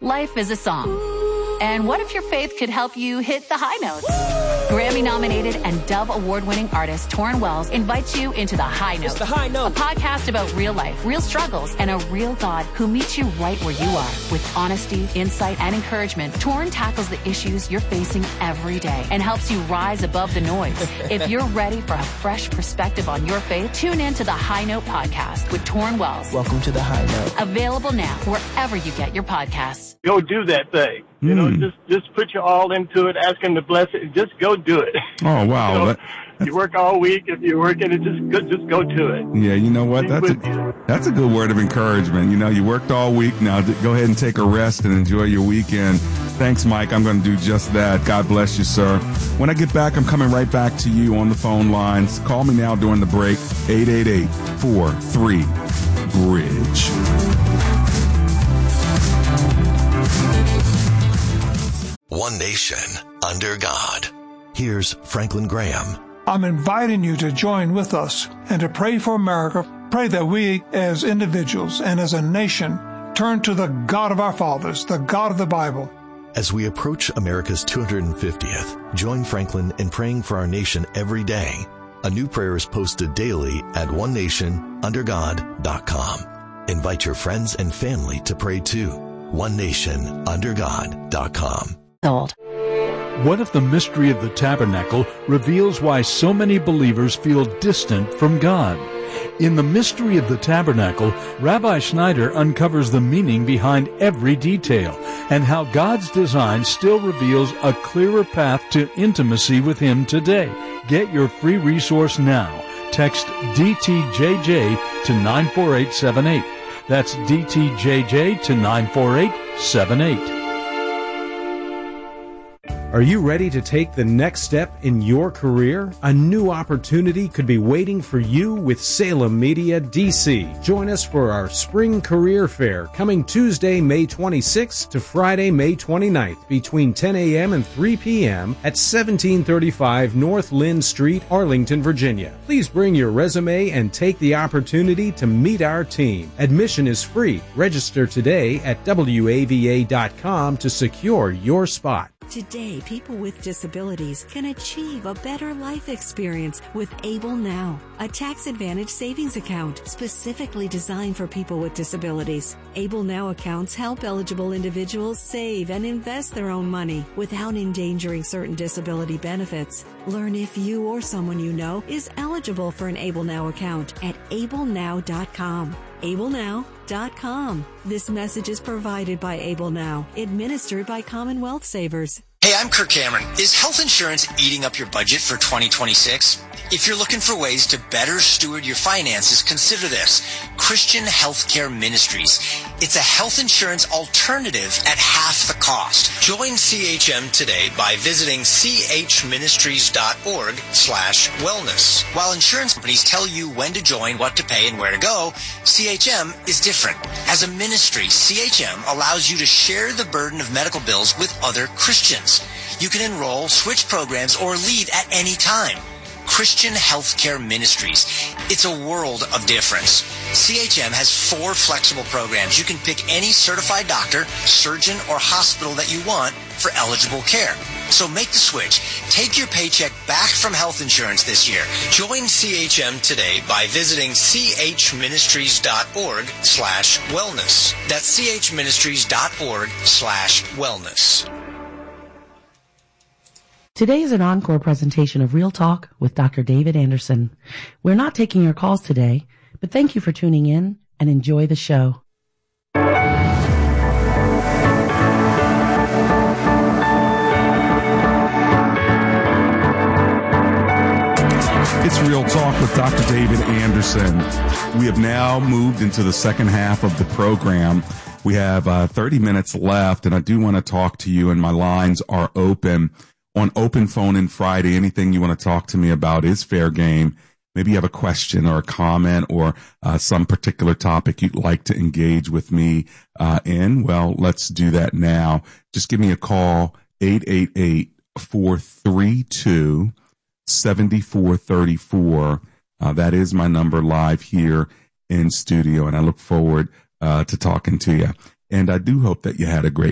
Life is a song. And what if your faith could help you hit the high notes? Grammy-nominated and Dove Award-winning artist Torrin Wells invites you into The High Note. It's The High Note. A podcast about real life, real struggles, and a real God who meets you right where you are. With honesty, insight, and encouragement, Torrin tackles the issues you're facing every day and helps you rise above the noise. If you're ready for a fresh perspective on your faith, tune in to The High Note podcast with Torrin Wells. Welcome to The High Note. Available now wherever you get your podcasts. Go do that thing. You know, just put your all into it, ask him to bless it, just go do it. Oh, wow. You know, you work all week. If you're working, just go to it. Yeah, you know what? That's a good word of encouragement. You know, you worked all week. Now go ahead and take a rest and enjoy your weekend. Thanks, Mike. I'm going to do just that. God bless you, sir. When I get back, I'm coming right back to you on the phone lines. Call me now during the break, 888-43-BRIDGE. One nation under God. Here's Franklin Graham. I'm inviting you to join with us and to pray for America. Pray that we as individuals and as a nation turn to the God of our fathers, the God of the Bible. As we approach America's 250th, join Franklin in praying for our nation every day. A new prayer is posted daily at onenationundergod.com. Invite your friends and family to pray too. onenationundergod.com. What if the mystery of the tabernacle reveals why so many believers feel distant from God? In the mystery of the tabernacle, Rabbi Schneider uncovers the meaning behind every detail and how God's design still reveals a clearer path to intimacy with Him today. Get your free resource now. Text DTJJ to 94878. That's DTJJ to 94878. Are you ready to take the next step in your career? A new opportunity could be waiting for you with Salem Media DC. Join us for our Spring Career Fair coming Tuesday, May 26th to Friday, May 29th between 10 a.m. and 3 p.m. at 1735 North Lynn Street, Arlington, Virginia. Please bring your resume and take the opportunity to meet our team. Admission is free. Register today at WAVA.com to secure your spot. Today, people with disabilities can achieve a better life experience with Able Now, a tax-advantaged savings account specifically designed for people with disabilities. Able Now accounts help eligible individuals save and invest their own money without endangering certain disability benefits. Learn if you or someone you know is eligible for an Able Now account at ablenow.com. ablenow.com. This message is provided by Able Now, administered by Commonwealth Savers. Hey, I'm Kirk Cameron. Is health insurance eating up your budget for 2026? If you're looking for ways to better steward your finances, consider this. Christian Healthcare Ministries. It's a health insurance alternative at half the cost. Join CHM today by visiting chministries.org/wellness. While insurance companies tell you when to join, what to pay, and where to go, CHM is different. As a ministry, CHM allows you to share the burden of medical bills with other Christians. You can enroll, switch programs, or leave at any time. Christian Healthcare Ministries. It's a world of difference. CHM has 4 flexible programs. You can pick any certified doctor, surgeon, or hospital that you want for eligible care. So make the switch. Take your paycheck back from health insurance this year. Join CHM today by visiting chministries.org/wellness. That's chministries.org/wellness. Today is an encore presentation of Real Talk with Dr. David Anderson. We're not taking your calls today, but thank you for tuning in and enjoy the show. It's Real Talk with Dr. David Anderson. We have now moved into the second half of the program. We have 30 minutes left, and I do want to talk to you, and my lines are open. On Open Phone in Friday, anything you want to talk to me about is fair game. Maybe you have a question or a comment or some particular topic you'd like to engage with me in. Well, let's do that now. Just give me a call, 888-432-7434. That is my number live here in studio, and I look forward to talking to you. And I do hope that you had a great